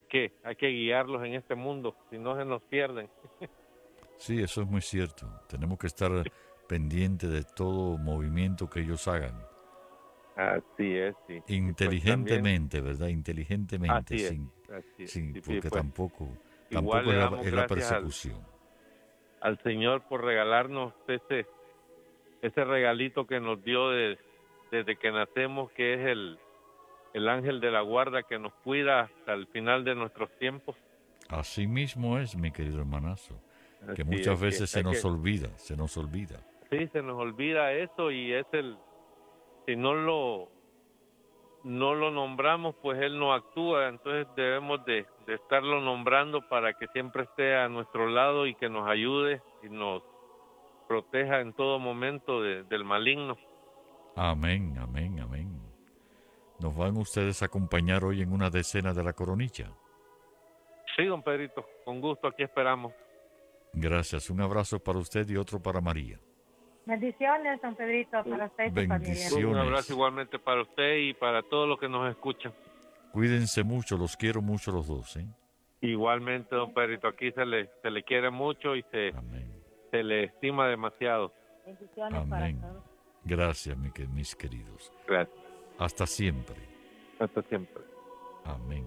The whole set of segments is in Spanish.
hay que guiarlos en este mundo, si no se nos pierden. Sí, eso es muy cierto. Tenemos que estar pendientes de todo movimiento que ellos hagan. Así es, sí. Y pues también, Inteligentemente, ¿verdad? Inteligentemente, así es, así es. sin, Y porque pues igual tampoco le es damos es la gracias persecución. al Señor por regalarnos ese regalito que nos dio desde que nacemos, que es el ángel de la guarda que nos cuida hasta el final de nuestros tiempos. Así mismo es, mi querido hermanazo, que Así muchas es, que veces hay que, se nos olvida. sí, se nos olvida eso y si no lo nombramos, pues él no actúa, entonces debemos de estarlo nombrando para que siempre esté a nuestro lado y que nos ayude y nos proteja en todo momento del maligno. Amén, amén, amén. ¿Nos van ustedes a acompañar hoy en una decena de la coronilla? Sí, don Pedrito, con gusto aquí esperamos. Gracias. Un abrazo para usted y otro para María. Bendiciones, don Pedrito, para usted y su familia. Un abrazo Bendiciones. igualmente para usted y para todos los que nos escuchan. Cuídense mucho, los quiero mucho los dos, ¿eh? Igualmente, don Pedrito, aquí se le quiere mucho y Amén. se le estima demasiado. Bendiciones para Amén. todos. Gracias, mis queridos. Gracias. Hasta siempre. Hasta siempre. Amén.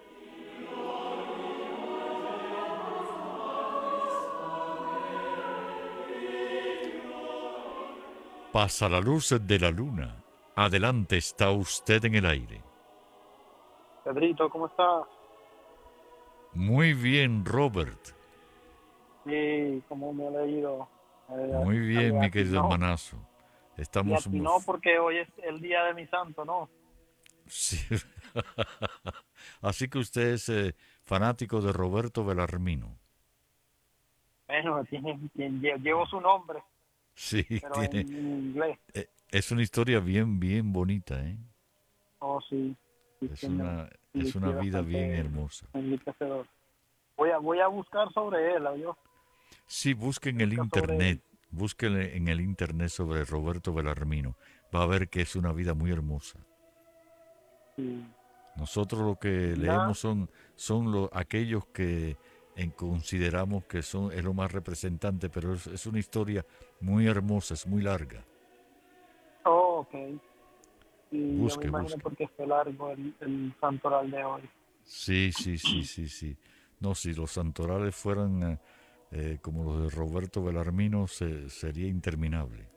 Pasa la luz de la luna. Adelante está usted en el aire. Pedrito, ¿cómo estás? Muy bien, Robert. Sí, ¿cómo me ha leído? Muy bien, mi querido No, hermanazo. y a Estamos... ti no, porque hoy es el día de mi santo, ¿no? Sí. Así que usted es fanático de Roberto Belarmino. Bueno, llevo su nombre, Sí, pero en tiene... inglés. Es una historia bien, bien bonita, ¿eh? Oh, sí, sí, señor. Sí, Es una sí, vida bien bastante hermosa. enriquecedor. Voy a buscar sobre él, yo. Sí, busque en Voy a el buscar sobre internet, él. busque en el internet sobre Roberto Belarmino. Va a ver que es una vida muy hermosa. Sí. Nosotros lo que Nada. leemos son aquellos que consideramos que es lo más representante, pero es una historia muy hermosa, es muy larga. Oh, ok. Y yo me Busque, imagino busque. porque fue largo el santoral de hoy. Sí, sí, sí, sí, sí. No, si los santorales fueran como los de Roberto Belarmino, sería interminable.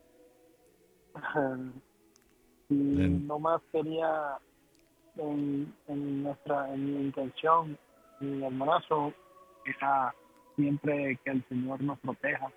Y En- no más quería en mi intención, mi hermanazo, era siempre que el Señor nos proteja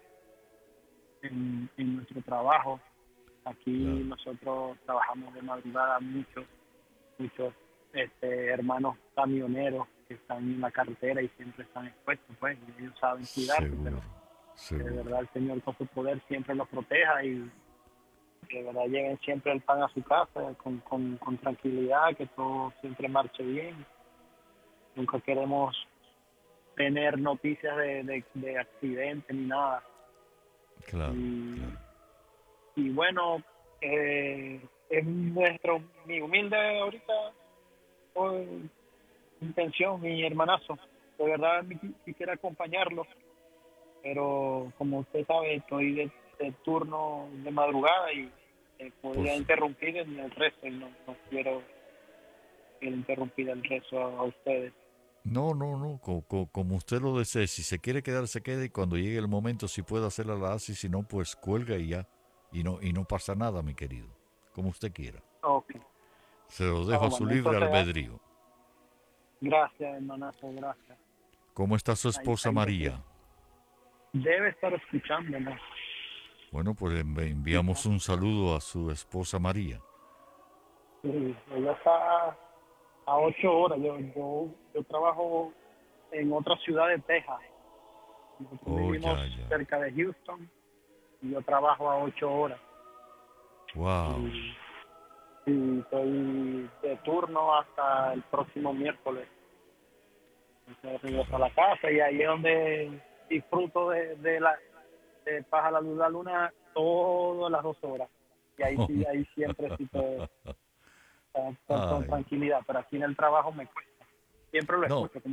en nuestro trabajo. Aquí claro, nosotros trabajamos de madrugada, muchos hermanos camioneros que están en la carretera y siempre están expuestos, pues, y ellos saben cuidarse, pero seguro, que de seguro. verdad el Señor con su poder siempre los proteja y que de verdad lleven siempre el pan a su casa con tranquilidad, que todo siempre marche bien. Nunca queremos tener noticias de accidentes ni nada. Claro, Y, claro. y bueno, es mi humilde ahorita hoy, intención, mi hermanazo. De verdad quisiera acompañarlo, pero como usted sabe, estoy de turno de madrugada y Por podría su- interrumpir en el resto y no quiero interrumpir el resto a ustedes. No, no, no, como usted lo desee. Si se quiere quedar, se quede y cuando llegue el momento, si puede hacerla, la hace y si no, pues cuelga y ya. Y no pasa nada, mi querido. Como usted quiera. Ok. Se lo dejo Ah, a su bueno, libre entonces, albedrío. gracias, hermanazo, gracias. ¿Cómo está su Ahí, esposa ahí María? debe estar escuchándonos. Bueno, pues enviamos Quizás. un saludo a su esposa María. Sí, ella está a 8 horas. Yo trabajo en otra ciudad de Texas. Nosotros Oh, vivimos ya, ya. cerca de Houston y yo trabajo a 8 horas. Wow. Y, y estoy de turno hasta el próximo miércoles. Entonces regreso a la Caramba. casa y ahí es donde disfruto de Paja la Luz la Luna todas las 2 horas. Y ahí sí, ahí siempre sí puedo estar con Ay. tranquilidad, pero aquí en el trabajo me cuesta. Siempre lo No, escucho,